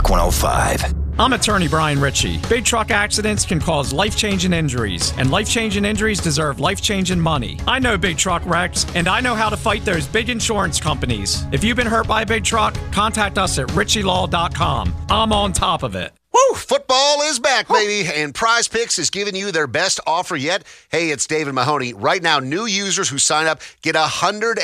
Rock 105. I'm attorney Brian Ritchie. Big truck accidents can cause life-changing injuries, and life-changing injuries deserve life-changing money. I know big truck wrecks, and I know how to fight those big insurance companies. If you've been hurt by a big truck, contact us at ritchielaw.com. I'm on top of it. Woo! Football is back, baby, and Prize Picks is giving you their best offer yet. Hey, it's David Mahoney. Right now, new users who sign up get $150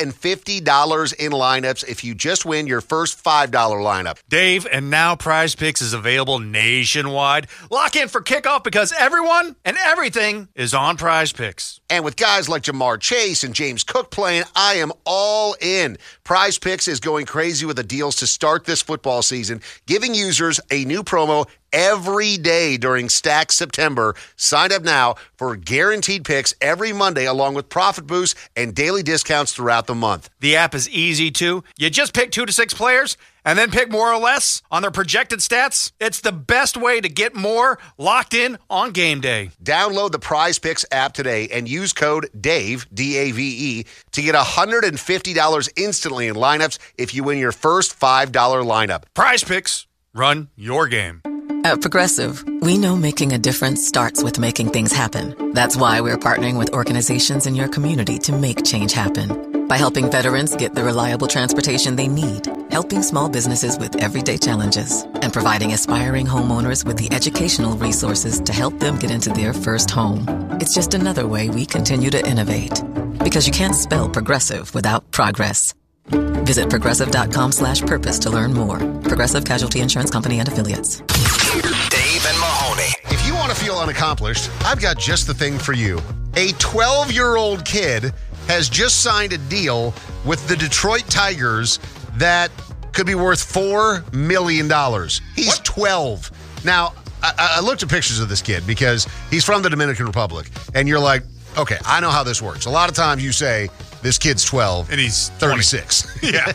in lineups if you just win your first $5 lineup. Dave, and now Prize Picks is available nationwide. Lock in for kickoff because everyone and everything is on Prize Picks. And with guys like Jamar Chase and James Cook playing, I am all in. Prize Picks is going crazy with the deals to start this football season, giving users a new promo every day during Stack September. Sign up now for guaranteed picks every Monday along with profit boosts and daily discounts throughout the month. The app is easy too. You just pick 2 to 6 players and then pick more or less on their projected stats. It's the best way to get more locked in on game day. Download the Prize Picks app today and use code DAVE, D-A-V-E, to get $150 instantly in lineups if you win your first $5 lineup. Prize Picks. Run your game. At Progressive, we know making a difference starts with making things happen. That's why we're partnering with organizations in your community to make change happen. By helping veterans get the reliable transportation they need, helping small businesses with everyday challenges, and providing aspiring homeowners with the educational resources to help them get into their first home. It's just another way we continue to innovate. Because you can't spell progressive without progress. Visit progressive.com/purpose to learn more. Progressive Casualty Insurance Company and Affiliates. Dave and Mahoney. If you want to feel unaccomplished, I've got just the thing for you. A 12-year-old kid has just signed a deal with the Detroit Tigers that could be worth $4 million. He's 12. Now, I looked at pictures of this kid because he's from the Dominican Republic, and you're like, okay, I know how this works. A lot of times you say, this kid's 12. And he's 36. Yeah.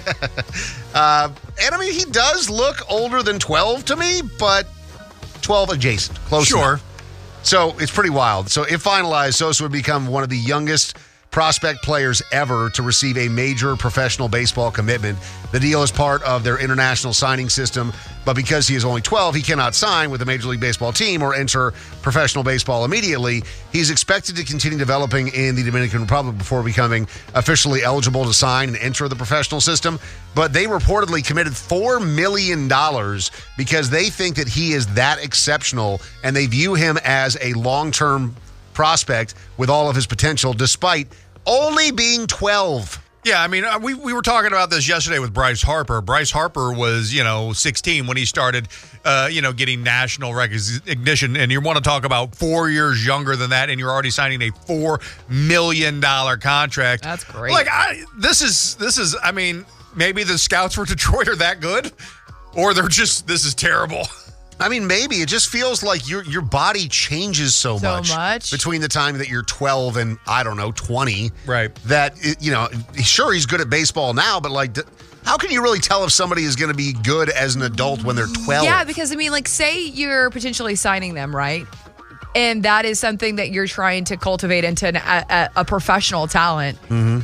And I mean, he does look older than 12 to me, but 12 adjacent. Close Sure. enough. So it's pretty wild. So if finalized, Sosa would become one of the youngest prospect players ever to receive a major professional baseball commitment. The deal is part of their international signing system, but because he is only 12, he cannot sign with a Major League Baseball team or enter professional baseball immediately. He's expected to continue developing in the Dominican Republic before becoming officially eligible to sign and enter the professional system. But they reportedly committed $4 million because they think that he is that exceptional and they view him as a long-term prospect with all of his potential, despite only being 12. Yeah, I mean, we were talking about this yesterday with Bryce Harper. Bryce Harper was, 16 when he started, getting national recognition. And you want to talk about 4 years younger than that, and you're already signing a $4 million contract. That's great. This is, I mean, maybe the scouts for Detroit are that good, or this is terrible. I mean, maybe. It just feels like your body changes so much between the time that you're 12 and, 20. Right. That, sure, he's good at baseball now, but, how can you really tell if somebody is going to be good as an adult when they're 12? Yeah, because, say you're potentially signing them, right? And that is something that you're trying to cultivate into a professional talent. Mm-hmm.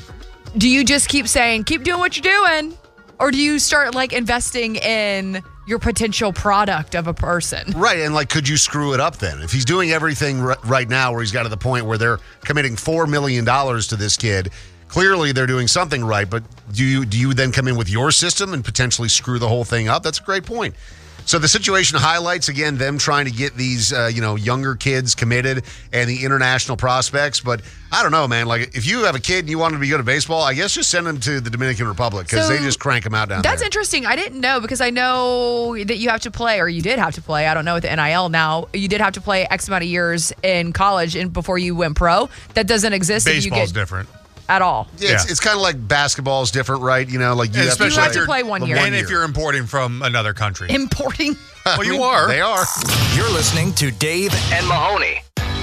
Do you just keep saying, keep doing what you're doing? Or do you start, investing in your potential product of a person? Right, and could you screw it up then? If he's doing everything right now where he's got to the point where they're committing $4 million to this kid, clearly they're doing something right, but do you then come in with your system and potentially screw the whole thing up? That's a great point. So the situation highlights, again, them trying to get these, younger kids committed and the international prospects. But I don't know, man. If you have a kid and you want him to be good at baseball, I guess just send him to the Dominican Republic because they just crank them out down there. That's interesting. I didn't know because I know that you have to play, or you did have to play. I don't know with the NIL now. You did have to play X amount of years in college and before you went pro. That doesn't exist. Baseball's different. At all. Yeah, it's kind of like basketball is different, right? You have to play 1 year. And if you're importing from another country. Importing? Well, you are. They are. You're listening to Dave and Mahoney.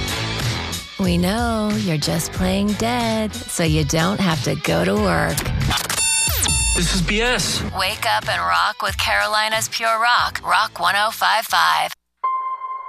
We know you're just playing dead, so you don't have to go to work. This is BS. Wake up and rock with Carolina's Pure Rock, Rock 105.5.